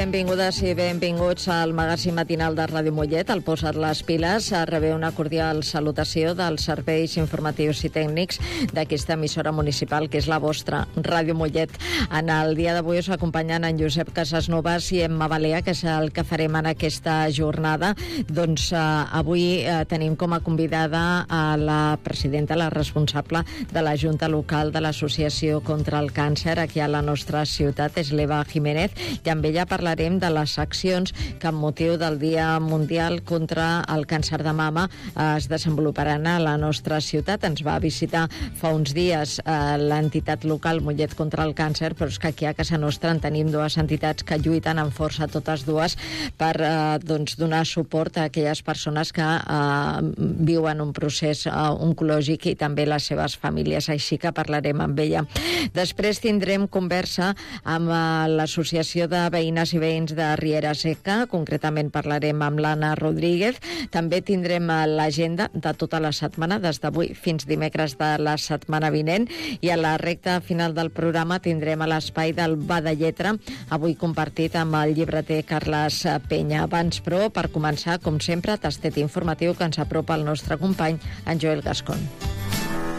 Benvingudes i benvinguts al magazín matinal de Ràdio Mollet. Al Posa't les piles rebé una cordial salutació dels serveis informatius i tècnics d'aquesta emissora municipal, que és la vostra, Ràdio Mollet. En el dia d'avui us acompanyen en Josep Casasnovas i Emma Balea, que és el que farem en aquesta jornada. Doncs avui tenim com a convidada a la presidenta, la responsable de la Junta Local de l'Associació contra el Càncer aquí a la nostra ciutat, és l'Eva Jiménez, i amb ella parlarem de les accions que amb motiu del Dia Mundial contra el Càncer de Mama es desenvoluparan a la nostra ciutat. Ens va visitar fa uns dies l'entitat local Mollet contra el Càncer, però és que aquí a casa nostra en tenim dues entitats que lluiten amb força, totes dues, per donar suport a aquelles persones que viuen un procés oncològic i també les seves famílies, així que parlarem amb ella. Després tindrem conversa amb l'Associació de Veïnes i Veïns de Riera Seca, concretament parlarem amb l'Anna Rodríguez. També tindrem l'agenda de tota la setmana, des d'avui fins dimecres de la setmana vinent, i a la recta final del programa tindrem l'espai del Va de Lletra, avui compartit amb el llibreter Carles Penya. Abans, però, per començar, com sempre, tastet informatiu que ens apropa el nostre company, en Joel Gascon.